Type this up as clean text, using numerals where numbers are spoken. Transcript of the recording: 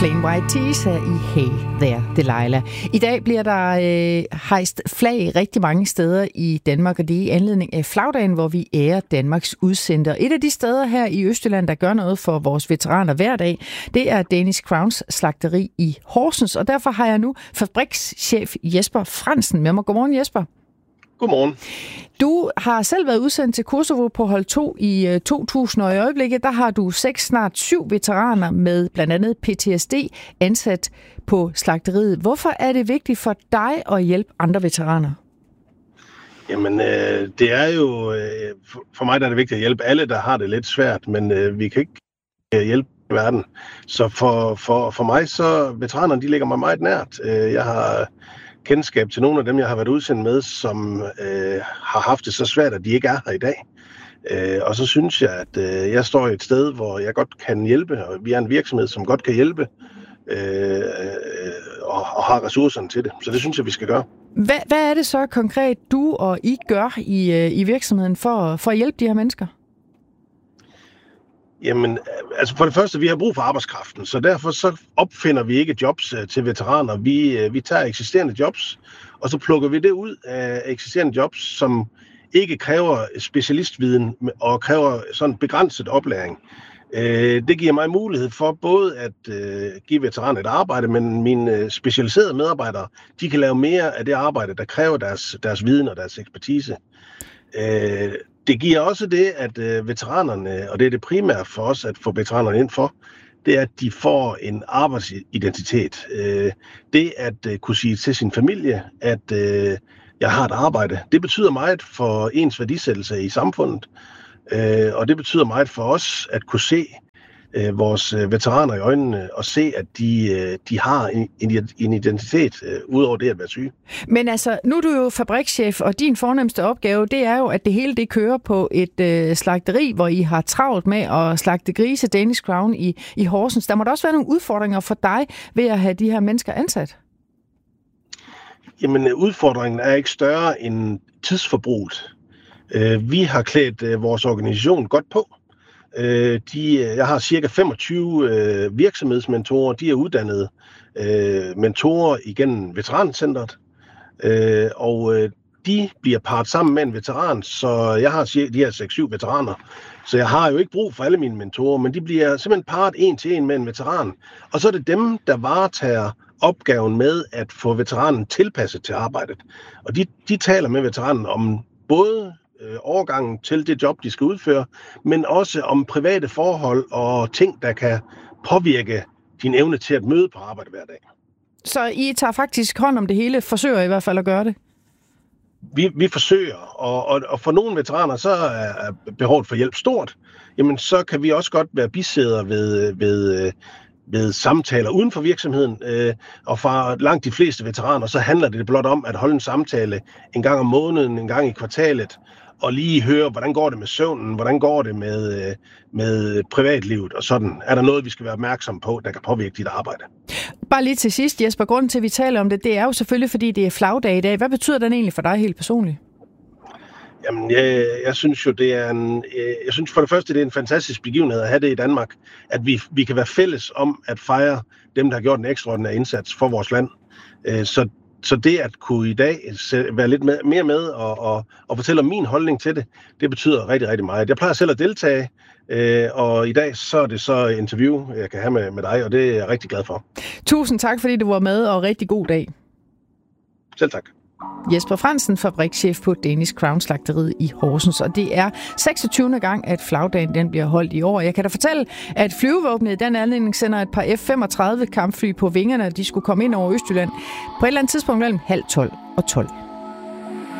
Plain White Tees i Hey There Delilah. I dag bliver der hejst flag rigtig mange steder i Danmark, og det er i anledning af flagdagen, hvor vi ærer Danmarks udsendte. Et af de steder her i Østjylland, der gør noget for vores veteraner hver dag, det er Danish Crowns slagteri i Horsens, og derfor har jeg nu fabrikschef Jesper Frandsen med mig. Godmorgen, Jesper. Godmorgen. Du har selv været udsendt til Kosovo på hold 2 i 2000, og i øjeblikket der har du 6, snart 7 veteraner med blandt andet PTSD ansat på slagteriet. Hvorfor er det vigtigt for dig at hjælpe andre veteraner? Jamen, det er jo, for mig der er det vigtigt at hjælpe alle, der har det lidt svært, men vi kan ikke hjælpe verden. Så for mig, så veteranerne, de ligger mig meget nært. Jeg har kendskab til nogle af dem, jeg har været udsendt med, som har haft det så svært, at de ikke er her i dag. Og så synes jeg, at jeg står i et sted, hvor jeg godt kan hjælpe, og vi er en virksomhed, som godt kan hjælpe, og har ressourcerne til det. Så det synes jeg, vi skal gøre. Hvad er det så konkret, du og I gør i virksomheden for at hjælpe de her mennesker? Jamen, altså for det første, vi har brug for arbejdskraften, så derfor så opfinder vi ikke jobs til veteraner. Vi tager eksisterende jobs, og så plukker vi det ud af eksisterende jobs, som ikke kræver specialistviden og kræver sådan begrænset oplæring. Det giver mig mulighed for både at give veteraner et arbejde, men mine specialiserede medarbejdere, de kan lave mere af det arbejde, der kræver deres viden og deres ekspertise. Det giver også det, at veteranerne, og det er det primære for os at få veteranerne ind for, det er, at de får en arbejdsidentitet. Det at kunne sige til sin familie, at jeg har et arbejde, det betyder meget for ens værdisættelse i samfundet. Og det betyder meget for os at kunne se vores veteraner i øjnene og se, at de har en identitet ud over det at være syge. Men altså, nu er du jo fabrikschef, og din fornemste opgave, det er jo, at det hele det kører på et slagteri, hvor I har travlt med at slagte grise, Danish Crown i Horsens. Der må der også være nogle udfordringer for dig ved at have de her mennesker ansat? Jamen, udfordringen er ikke større end tidsforbruget. Vi har klædt vores organisation godt på. Jeg har cirka 25 virksomhedsmentorer. De er uddannede mentorer igennem veterancentret. Og de bliver parret sammen med en veteran, så jeg har de her 6-7 veteraner. Så jeg har jo ikke brug for alle mine mentorer, men de bliver simpelthen parret en til en med en veteran. Og så er det dem, der varetager opgaven med at få veteranen tilpasset til arbejdet. Og de taler med veteranen om både overgangen til det job, de skal udføre, men også om private forhold og ting, der kan påvirke din evne til at møde på arbejde hver dag. Så I tager faktisk hånd om det hele, forsøger i hvert fald at gøre det? Vi forsøger, og for nogle veteraner, så er behovet for hjælp stort. Jamen, så kan vi også godt være bisæder ved samtaler uden for virksomheden, og for langt de fleste veteraner, så handler det blot om at holde en samtale en gang om måneden, en gang i kvartalet, og lige høre, hvordan går det med søvnen, hvordan går det med privatlivet, og sådan. Er der noget, vi skal være opmærksom på, der kan påvirke dit arbejde? Bare lige til sidst, Jesper, grunden til, at vi taler om det, det er jo selvfølgelig, fordi det er flagdag i dag. Hvad betyder den egentlig for dig helt personligt? Jamen, jeg synes jo, jeg synes for det første, det er en fantastisk begivenhed at have det i Danmark, at vi kan være fælles om at fejre dem, der har gjort en ekstraordinær indsats for vores land. Så det at kunne i dag være lidt mere med og fortælle om min holdning til det, det betyder rigtig, rigtig meget. Jeg plejer selv at deltage, og i dag så er det så et interview, jeg kan have med dig, og det er jeg rigtig glad for. Tusind tak, fordi du var med, og rigtig god dag. Selv tak. Jesper Frandsen, fabrikschef på Danish Crown slagteriet i Horsens, og det er 26. gang, at flagdagen den bliver holdt i år. Jeg kan da fortælle, at flyvevåbnet i den anledning sender et par F-35 kampfly på vingerne, de skulle komme ind over Østjylland på et eller andet tidspunkt mellem 11:30 og 12.